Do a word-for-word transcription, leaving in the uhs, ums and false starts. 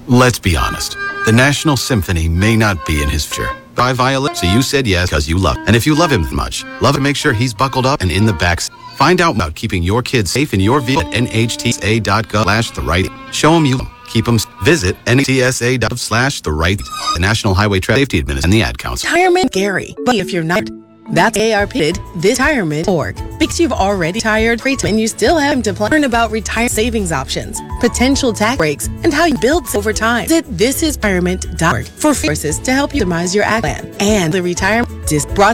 Let's be honest. The National Symphony may not be in his future. By Violet, so you said yes because you love him. And if you love him much, love him, make sure he's buckled up and in the back. Find out about keeping your kids safe in your vehicle at N H T S A dot gov slash the right. Show them you love them. Keep them. Visit N H T S A dot gov slash the right. The National Highway Traffic Safety Administration and the Ad Council. Retirement Gary. But if you're not, that's A R P this retirement dot org. Because you've already retired and you still have to learn about retirement savings options, potential tax breaks, and how you build over time. Visit this is retirement dot org for resources to help you optimize your plan. And the retirement is brought